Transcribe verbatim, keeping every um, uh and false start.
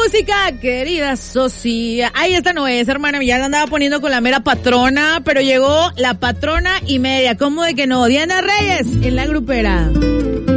música, querida Socia. Ay, esta no es, hermana, ya la andaba poniendo con la mera patrona, pero llegó la patrona y media. ¿Cómo de que no? Diana Reyes en la grupera.